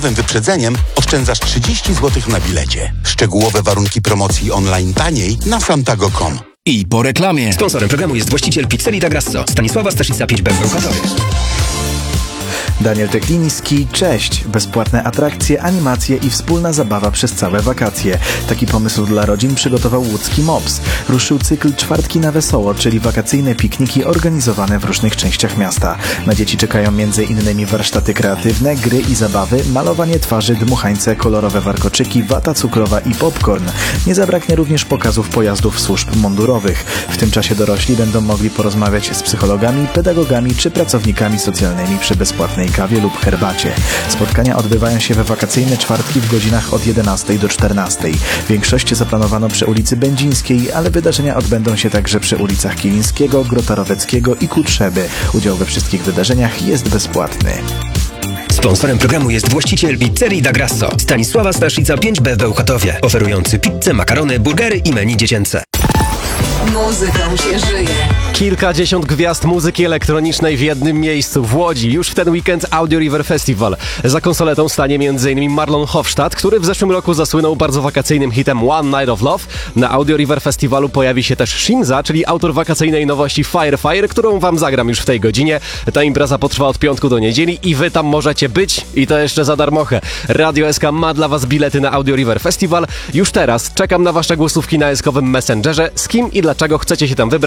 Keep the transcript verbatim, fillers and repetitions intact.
wyprzedzeniem oszczędzasz trzydzieści złotych na bilecie. Szczegółowe warunki promocji online taniej na santago kropka com. I po reklamie. Sponsorem programu jest właściciel Pizzerii Da Grasso, Stanisława Staszica pięć B w Bełchatowie. Daniel Tekliński, cześć! Bezpłatne atrakcje, animacje i wspólna zabawa przez całe wakacje. Taki pomysł dla rodzin przygotował łódzki Mops. Ruszył cykl Czwartki na Wesoło, czyli wakacyjne pikniki organizowane w różnych częściach miasta. Na dzieci czekają m.in. warsztaty kreatywne, gry i zabawy, malowanie twarzy, dmuchańce, kolorowe warkoczyki, wata cukrowa i popcorn. Nie zabraknie również pokazów pojazdów służb mundurowych. W tym czasie dorośli będą mogli porozmawiać z psychologami, pedagogami czy pracownikami socjalnymi przy bezpłatnej kawie lub herbacie. Spotkania odbywają się we wakacyjne czwartki w godzinach od jedenastej do czternastej. Większość zaplanowano przy ulicy Będzińskiej, ale wydarzenia odbędą się także przy ulicach Kilińskiego, Grota-Roweckiego i Kutrzeby. Udział we wszystkich wydarzeniach jest bezpłatny. Sponsorem programu jest właściciel Pizzerii Da Grasso, Stanisława Staszica pięć B w Bełchatowie, oferujący pizzę, makarony, burgery i menu dziecięce. Muzyką się żyje. Kilkadziesiąt gwiazd muzyki elektronicznej w jednym miejscu w Łodzi. Już w ten weekend Audio River Festival. Za konsoletą stanie m.in. Marlon Hofstadt, który w zeszłym roku zasłynął bardzo wakacyjnym hitem One Night of Love. Na Audio River Festivalu pojawi się też Shinza, czyli autor wakacyjnej nowości Fire Fire, którą wam zagram już w tej godzinie. Ta impreza potrwa od piątku do niedzieli i wy tam możecie być i to jeszcze za darmochę. Radio S K ma dla was bilety na Audio River Festival. Już teraz czekam na wasze głosówki na eskowym Messengerze. Z kim i dlaczego chcecie się tam wybrać?